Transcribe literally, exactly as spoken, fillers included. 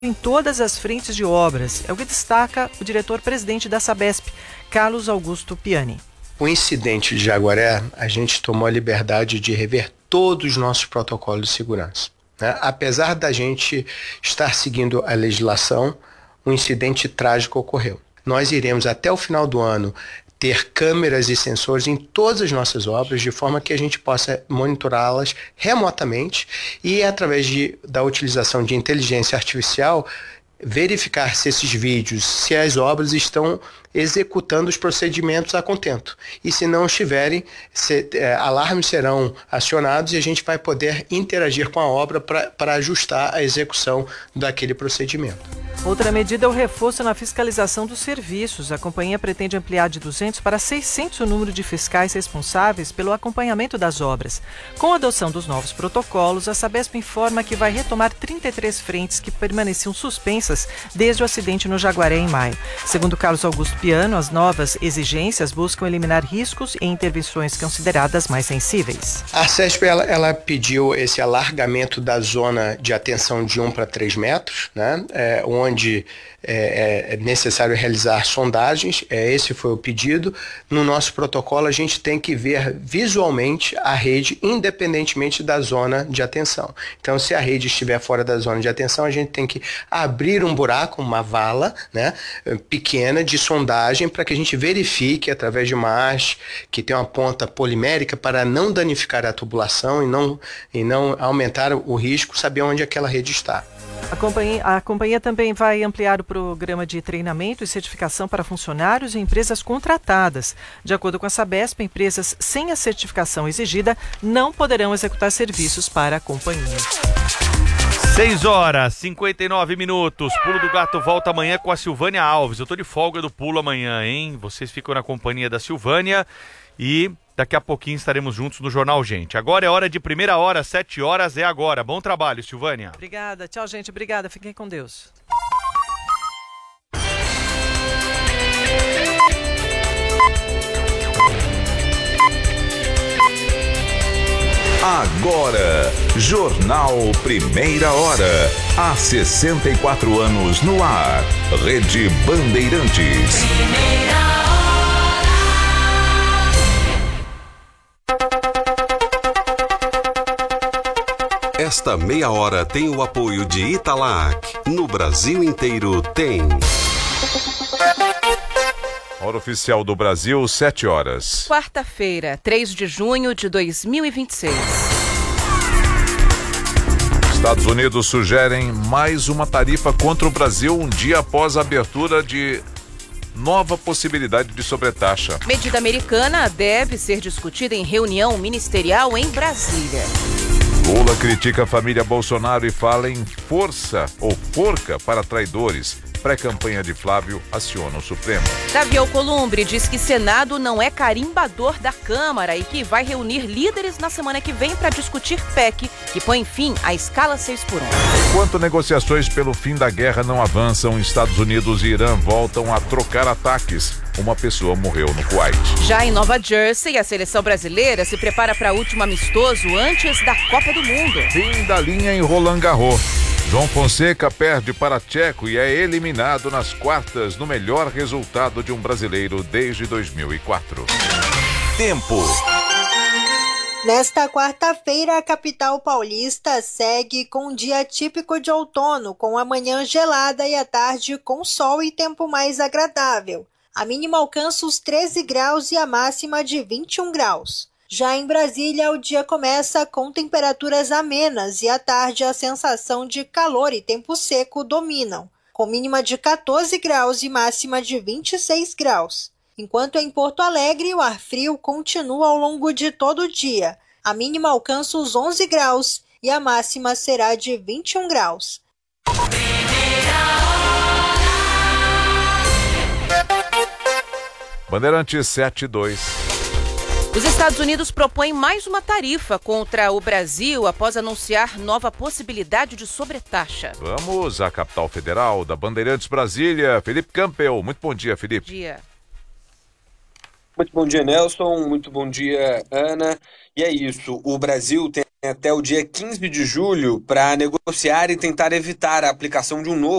em todas as frentes de obras. É o que destaca o diretor-presidente da Sabesp, Carlos Augusto Piani. O incidente de Jaguaré, a gente tomou a liberdade de rever todos os nossos protocolos de segurança, né? Apesar da gente estar seguindo a legislação, um incidente trágico ocorreu. Nós iremos até o final do ano ter câmeras e sensores em todas as nossas obras, de forma que a gente possa monitorá-las remotamente e, através de, da utilização de inteligência artificial, verificar se esses vídeos, se as obras estão executando os procedimentos a contento. E se não estiverem, se, é, alarmes serão acionados e a gente vai poder interagir com a obra para ajustar a execução daquele procedimento. Outra medida é o reforço na fiscalização dos serviços. A companhia pretende ampliar de duzentos para seiscentos o número de fiscais responsáveis pelo acompanhamento das obras. Com a adoção dos novos protocolos, a Sabesp informa que vai retomar trinta e três frentes que permaneciam suspensas desde o acidente no Jaguaré em maio. Segundo Carlos Augusto Piano, as novas exigências buscam eliminar riscos e intervenções consideradas mais sensíveis. A Sabesp ela, ela pediu esse alargamento da zona de atenção de um para três metros, né? É, onde é, é necessário realizar sondagens. É, esse foi o pedido. No nosso protocolo, a gente tem que ver visualmente a rede, independentemente da zona de atenção. Então, se a rede estiver fora da zona de atenção, a gente tem que abrir um buraco, uma vala, né, pequena de sondagem, para que a gente verifique, através de uma haste que tem uma ponta polimérica, para não danificar a tubulação e não, e não aumentar o risco, saber onde aquela rede está. A companhia, a companhia também vai ampliar o programa de treinamento e certificação para funcionários e empresas contratadas. De acordo com a Sabesp, empresas sem a certificação exigida não poderão executar serviços para a companhia. seis horas e cinquenta e nove minutos. Pulo do Gato volta amanhã com a Silvânia Alves. Eu tô de folga do Pulo amanhã, hein? Vocês ficam na companhia da Silvânia e daqui a pouquinho estaremos juntos no Jornal Gente. Agora é hora de primeira hora, sete horas é agora. Bom trabalho, Silvânia. Obrigada. Tchau, gente. Obrigada. Fiquem com Deus. Agora, Jornal Primeira Hora. Há sessenta e quatro anos no ar. Rede Bandeirantes. Primeira Hora. Esta meia hora tem o apoio de Italac. No Brasil inteiro tem. Hora oficial do Brasil, sete horas. Quarta-feira, três de junho de dois mil e vinte e seis. Estados Unidos sugerem mais uma tarifa contra o Brasil um dia após a abertura de nova possibilidade de sobretaxa. Medida americana deve ser discutida em reunião ministerial em Brasília. Lula critica a família Bolsonaro e fala em força ou forca para traidores. Pré-campanha de Flávio aciona o Supremo. Davi Alcolumbre diz que Senado não é carimbador da Câmara e que vai reunir líderes na semana que vem para discutir P E C, que põe fim à escala seis por um. Enquanto negociações pelo fim da guerra não avançam, Estados Unidos e Irã voltam a trocar ataques. Uma pessoa morreu no Kuwait. Já em Nova Jersey, a seleção brasileira se prepara para o último amistoso antes da Copa do Mundo. Fim da linha em Roland Garros. João Fonseca perde para Tcheco e é eliminado nas quartas no melhor resultado de um brasileiro desde dois mil e quatro. Tempo. Nesta quarta-feira, a capital paulista segue com um dia típico de outono, com a manhã gelada e a tarde com sol e tempo mais agradável. A mínima alcança os treze graus e a máxima de vinte e um graus. Já em Brasília, o dia começa com temperaturas amenas e à tarde a sensação de calor e tempo seco dominam, com mínima de quatorze graus e máxima de vinte e seis graus. Enquanto em Porto Alegre, o ar frio continua ao longo de todo o dia. A mínima alcança os onze graus e a máxima será de vinte e um graus. Bandeirantes sete dois. Os Estados Unidos propõem mais uma tarifa contra o Brasil após anunciar nova possibilidade de sobretaxa. Vamos à capital federal da Bandeirantes, Brasília. Felipe Campbell. Muito bom dia, Felipe. Bom dia. Muito bom dia, Nelson. Muito bom dia, Ana. E é isso, o Brasil tem até o dia quinze de julho para negociar e tentar evitar a aplicação de um novo